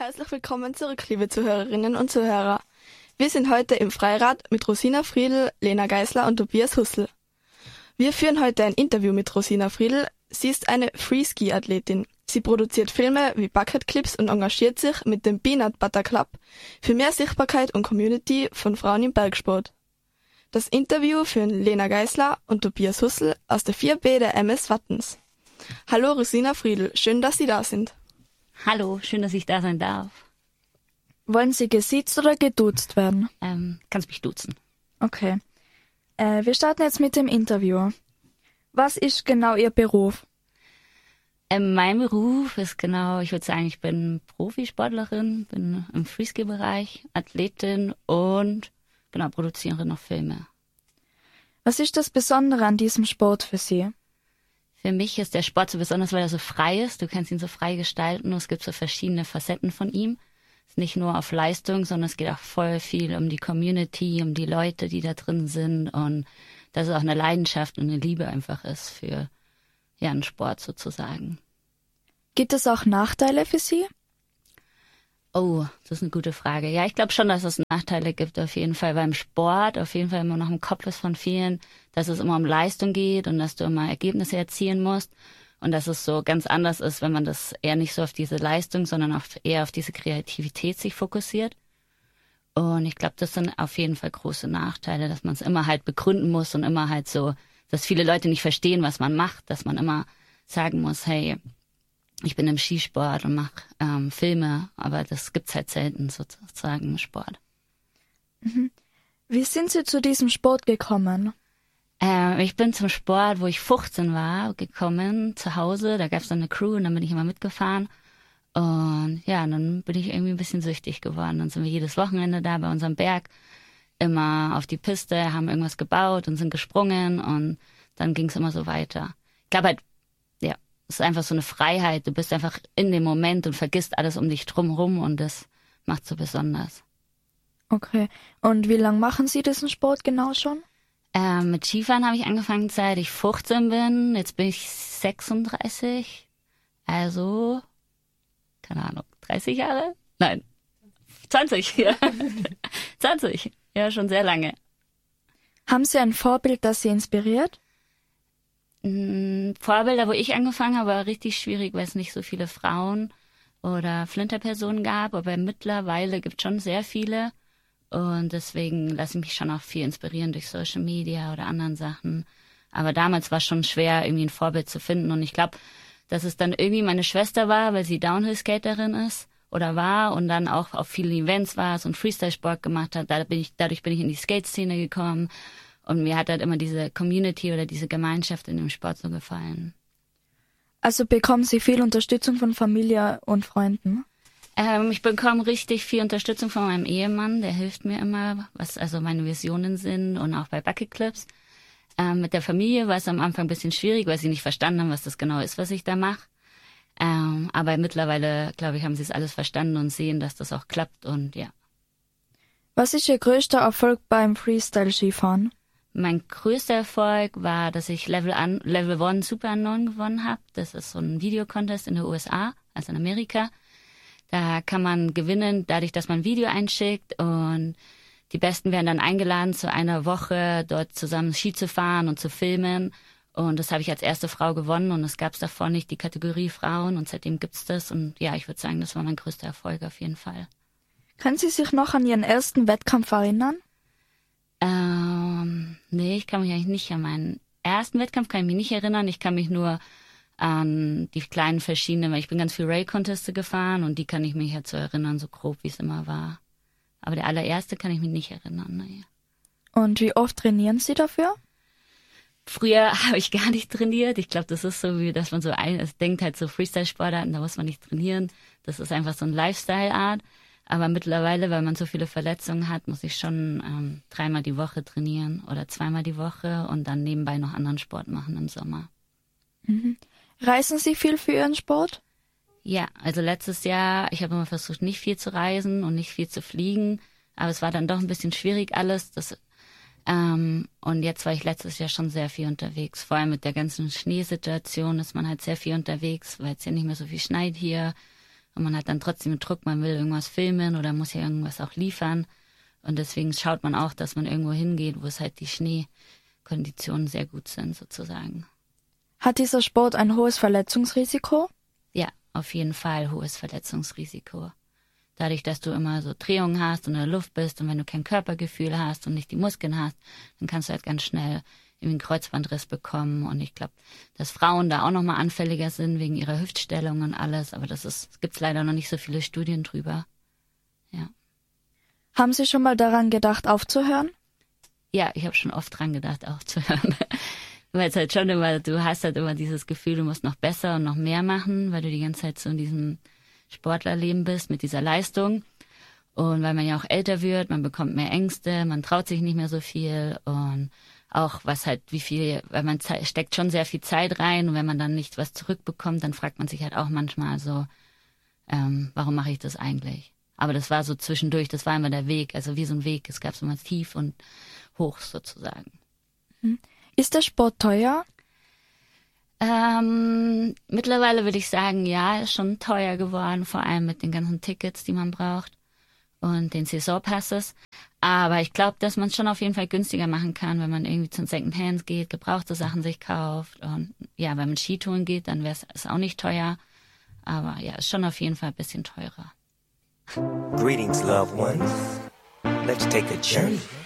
Herzlich willkommen zurück, liebe Zuhörerinnen und Zuhörer. Wir sind heute im Freirad mit Rosina Friedl, Lena Geisler und Tobias Hussel. Wir führen heute ein Interview mit Rosina Friedl. Sie ist eine Freeski-Athletin. Sie produziert Filme wie Bucket Clips und engagiert sich mit dem Peanut Butter Club für mehr Sichtbarkeit und Community von Frauen im Bergsport. Das Interview führen Lena Geisler und Tobias Hussel aus der 4B der MS Wattens. Hallo Rosina Friedl, schön, dass Sie da sind. Hallo, schön, dass ich da sein darf. Wollen Sie gesiezt oder geduzt werden? Kannst mich duzen. Okay. Wir starten jetzt mit dem Interview. Was ist genau Ihr Beruf? Mein Beruf ist ich würde sagen, ich bin Profisportlerin, bin im Freeski-Bereich, Athletin und produziere noch Filme. Was ist das Besondere an diesem Sport für Sie? Für mich ist der Sport so besonders, weil er so frei ist. Du kannst ihn so frei gestalten und es gibt so verschiedene Facetten von ihm. Es ist nicht nur auf Leistung, sondern es geht auch voll viel um die Community, um die Leute, die da drin sind und dass es auch eine Leidenschaft und eine Liebe einfach ist für einen Sport sozusagen. Gibt es auch Nachteile für Sie? Oh, das ist eine gute Frage. Ja, ich glaube schon, dass es Nachteile gibt, auf jeden Fall beim Sport, auf jeden Fall immer noch im Kopf ist von vielen, dass es immer um Leistung geht und dass du immer Ergebnisse erzielen musst und dass es so ganz anders ist, wenn man das eher nicht so auf diese Leistung, sondern eher auf diese Kreativität sich fokussiert. Und ich glaube, das sind auf jeden Fall große Nachteile, dass man es immer halt begründen muss und immer halt so, dass viele Leute nicht verstehen, was man macht, dass man immer sagen muss, hey, ich bin im Skisport und mache Filme, aber das gibt's halt selten sozusagen im Sport. Wie sind Sie zu diesem Sport gekommen? Ich bin zum Sport, wo ich 15 war, gekommen, zu Hause. Da gab's dann eine Crew und dann bin ich immer mitgefahren. Und ja, dann bin ich irgendwie ein bisschen süchtig geworden. Dann sind wir jedes Wochenende da bei unserem Berg, immer auf die Piste, haben irgendwas gebaut und sind gesprungen und dann ging's immer so weiter. Ich glaube halt, es ist einfach so eine Freiheit. Du bist einfach in dem Moment und vergisst alles um dich drumherum und das macht so besonders. Okay. Und wie lange machen Sie diesen Sport genau schon? Mit Skifahren habe ich angefangen, seit ich 15 bin. Jetzt bin ich 36. Also, keine Ahnung, 30 Jahre? Nein, 20. Ja. 20. Ja, schon sehr lange. Haben Sie ein Vorbild, das Sie inspiriert? Vorbilder, wo ich angefangen habe, war richtig schwierig, weil es nicht so viele Frauen oder Flinterpersonen gab, aber mittlerweile gibt es schon sehr viele und deswegen lasse ich mich schon auch viel inspirieren durch Social Media oder anderen Sachen. Aber damals war es schon schwer, irgendwie ein Vorbild zu finden und ich glaube, dass es dann irgendwie meine Schwester war, weil sie Downhill-Skaterin ist oder war und dann auch auf vielen Events war, so einen Freestyle-Sport gemacht hat. Dadurch bin ich in die Skate-Szene gekommen. Und mir hat halt immer diese Community oder diese Gemeinschaft in dem Sport so gefallen. Also bekommen Sie viel Unterstützung von Familie und Freunden? Ich bekomme richtig viel Unterstützung von meinem Ehemann. Der hilft mir immer, was also meine Visionen sind und auch bei Bucket Clips. Mit der Familie war es am Anfang ein bisschen schwierig, weil sie nicht verstanden haben, was das genau ist, was ich da mache. Aber mittlerweile, glaube ich, haben sie es alles verstanden und sehen, dass das auch klappt und ja. Was ist Ihr größter Erfolg beim Freestyle-Skifahren? Mein größter Erfolg war, dass ich Level 1 Super Unknown gewonnen habe. Das ist so ein Videocontest in den USA, also in Amerika. Da kann man gewinnen, dadurch, dass man ein Video einschickt und die Besten werden dann eingeladen, zu einer Woche dort zusammen Ski zu fahren und zu filmen. Und das habe ich als erste Frau gewonnen und es gab es davor nicht, die Kategorie Frauen und seitdem gibt's das. Und ja, ich würde sagen, das war mein größter Erfolg auf jeden Fall. Können Sie sich noch an Ihren ersten Wettkampf erinnern? Nee, ich kann mich eigentlich nicht an meinen ersten Wettkampf, kann ich mich nicht erinnern. Ich kann mich nur an die kleinen verschiedenen, weil ich bin ganz viel Rail-Conteste gefahren und die kann ich mich jetzt so erinnern, so grob, wie es immer war. Aber der allererste kann ich mich nicht erinnern, nee. Und wie oft trainieren Sie dafür? Früher habe ich gar nicht trainiert. Ich glaube, das ist so, wie dass man es denkt halt so Freestyle-Sportarten, da muss man nicht trainieren. Das ist einfach so ein Lifestyle-Art. Aber mittlerweile, weil man so viele Verletzungen hat, muss ich schon 3-mal die Woche trainieren oder 2-mal die Woche und dann nebenbei noch anderen Sport machen im Sommer. Mhm. Reisen Sie viel für Ihren Sport? Ja, also letztes Jahr, ich habe immer versucht, nicht viel zu reisen und nicht viel zu fliegen, aber es war dann doch ein bisschen schwierig alles. Und jetzt war ich letztes Jahr schon sehr viel unterwegs. Vor allem mit der ganzen Schneesituation ist man halt sehr viel unterwegs, weil es ja nicht mehr so viel schneit hier. Und man hat dann trotzdem Druck, man will irgendwas filmen oder muss ja irgendwas auch liefern. Und deswegen schaut man auch, dass man irgendwo hingeht, wo es halt die Schneekonditionen sehr gut sind, sozusagen. Hat dieser Sport ein hohes Verletzungsrisiko? Ja, auf jeden Fall hohes Verletzungsrisiko. Dadurch, dass du immer so Drehungen hast und in der Luft bist und wenn du kein Körpergefühl hast und nicht die Muskeln hast, dann kannst du halt ganz schnell irgendwie einen Kreuzbandriss bekommen. Und ich glaube, dass Frauen da auch nochmal anfälliger sind wegen ihrer Hüftstellung und alles. Aber es gibt leider noch nicht so viele Studien drüber. Ja. Haben Sie schon mal daran gedacht, aufzuhören? Ja, ich habe schon oft dran gedacht, aufzuhören. Weil es halt schon immer, du hast halt immer dieses Gefühl, du musst noch besser und noch mehr machen, weil du die ganze Zeit so in diesem Sportlerleben bist mit dieser Leistung. Und weil man ja auch älter wird, man bekommt mehr Ängste, man traut sich nicht mehr so viel und auch was halt weil man steckt schon sehr viel Zeit rein und wenn man dann nicht was zurückbekommt, dann fragt man sich halt auch manchmal so, warum mache ich das eigentlich? Aber das war so zwischendurch, das war immer der Weg, also wie so ein Weg, es gab so mal Tief und Hoch sozusagen. Ist der Sport teuer? Mittlerweile würde ich sagen, ja, ist schon teuer geworden, vor allem mit den ganzen Tickets, die man braucht und den Saisonpasses. Aber ich glaube, dass man es schon auf jeden Fall günstiger machen kann, wenn man irgendwie zu den Secondhands geht, gebrauchte Sachen sich kauft. Und ja, wenn man Skitouren geht, dann wäre es auch nicht teuer. Aber ja, ist schon auf jeden Fall ein bisschen teurer. Greetings, loved ones. Let's take a journey.